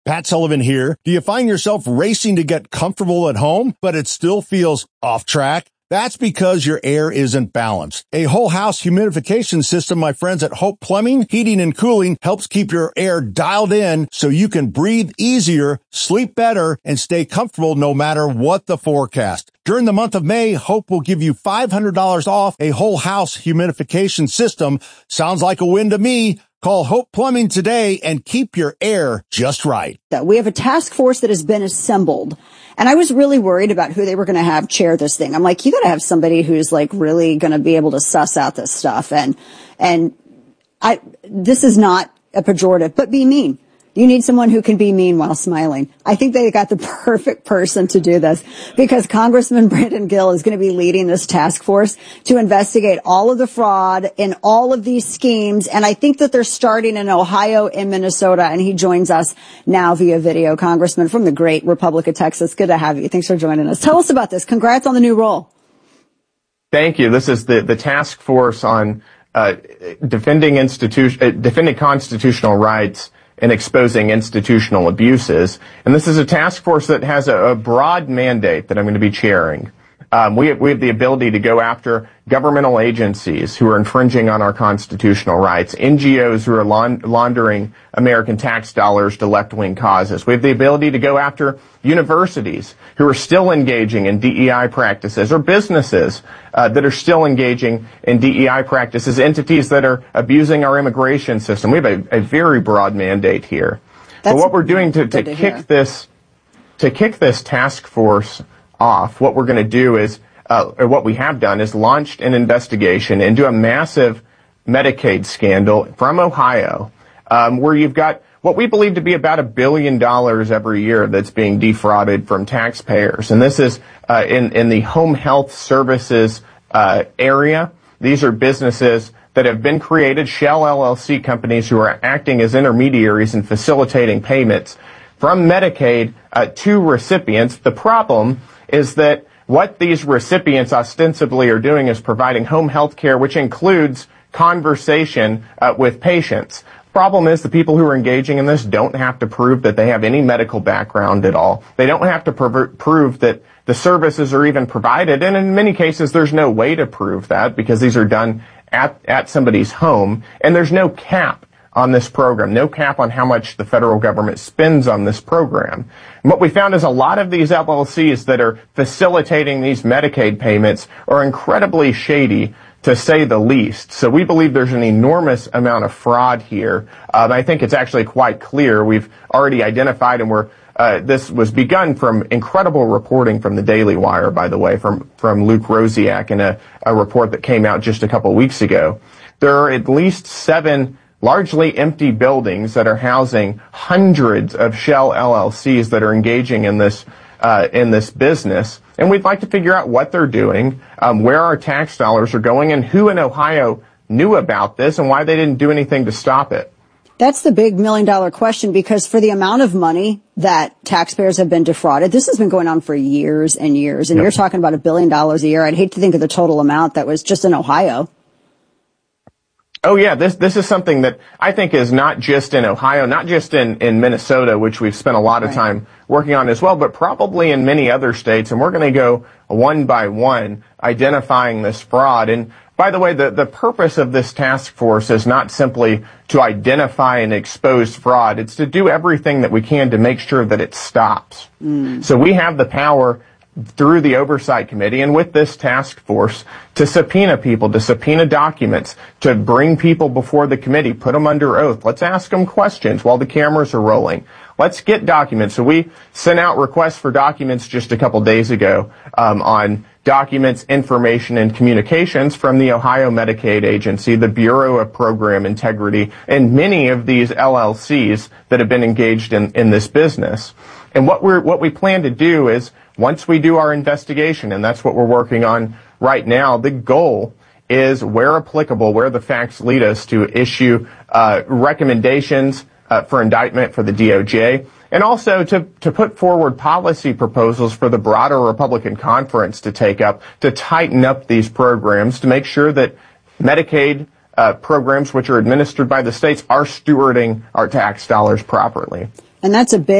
Pat Sullivan here. Do you find yourself racing to get comfortable at home, but it still feels off track? That's because your air isn't balanced. A whole house humidification system, my friends at Hope Plumbing, Heating and Cooling, helps keep your air dialed in so you can breathe easier, sleep better, and stay comfortable no matter what the forecast. During the month of May, Hope will give you $500 off a whole house humidification system. Sounds like a win to me. Call Hope Plumbing today and keep your air just right. We have a task force that has been assembled. And I was really worried about who they were going to have chair this thing. I'm like, you got to have somebody who's like really going to be able to suss out this stuff. And this is not a pejorative, but be mean. You need someone who can be mean while smiling. I think they got the perfect person to do this because Congressman Brandon Gill is going to be leading this task force to investigate all of the fraud in all of these schemes. And I think that they're starting in Ohio and Minnesota. And he joins us now via video. Congressman from the great Republic of Texas. Good to have you. Thanks for joining us. Tell us about this. Congrats on the new role. Thank you. This is the task force on defending constitutional rights and exposing institutional abuses. And this is a task force that has a broad mandate that I'm going to be chairing. We have the ability to go after governmental agencies who are infringing on our constitutional rights, NGOs who are laundering American tax dollars to left-wing causes. We have the ability to go after universities who are still engaging in DEI practices, or businesses that are still engaging in DEI practices, entities that are abusing our immigration system. We have a very broad mandate here. But what we're doing to kick this task force off, what we're going to do is, or what we have done is launched an investigation into a massive Medicaid scandal from Ohio, where you've got what we believe to be about $1 billion every year that's being defrauded from taxpayers. And this is in the home health services area. These are businesses that have been created, shell LLC companies who are acting as intermediaries and facilitating payments from Medicaid to recipients. The problem is that what these recipients ostensibly are doing is providing home health care, which includes conversation with patients. The problem is the people who are engaging in this don't have to prove that they have any medical background at all. They don't have to prove that the services are even provided, and in many cases there's no way to prove that because these are done at somebody's home, and there's no cap on this program, no cap on how much the federal government spends on this program. And what we found is a lot of these LLCs that are facilitating these Medicaid payments are incredibly shady, to say the least. So we believe there's an enormous amount of fraud here. I think it's actually quite clear. We've already identified, and this was begun from incredible reporting from the Daily Wire, by the way, from Luke Rosiak in a report that came out just a couple weeks ago. There are at least 7 largely empty buildings that are housing hundreds of shell LLCs that are engaging in this business. And we'd like to figure out what they're doing, where our tax dollars are going, and who in Ohio knew about this and why they didn't do anything to stop it. That's the big $1 million question, because for the amount of money that taxpayers have been defrauded, this has been going on for years and years. And You're talking about $1 billion a year. I'd hate to think of the total amount that was just in Ohio. Oh yeah, this is something that I think is not just in Ohio, not just in Minnesota, which we've spent a lot of time working on as well, but probably in many other states. And we're going to go one by one identifying this fraud. And by the way, the purpose of this task force is not simply to identify and expose fraud. It's to do everything that we can to make sure that it stops. So we have the power through the Oversight Committee and with this task force to subpoena people, to subpoena documents, to bring people before the committee, put them under oath. Let's ask them questions while the cameras are rolling. Let's get documents. So we sent out requests for documents just a couple days ago on documents, information, and communications from the Ohio Medicaid Agency, the Bureau of Program Integrity, and many of these LLCs that have been engaged in this business. And what we plan to do is, once we do our investigation, and that's what we're working on right now, the goal is, where applicable, where the facts lead us, to issue recommendations for indictment for the DOJ, and also to put forward policy proposals for the broader Republican conference to take up, to tighten up these programs, to make sure that Medicaid programs which are administered by the states are stewarding our tax dollars properly. And that's a big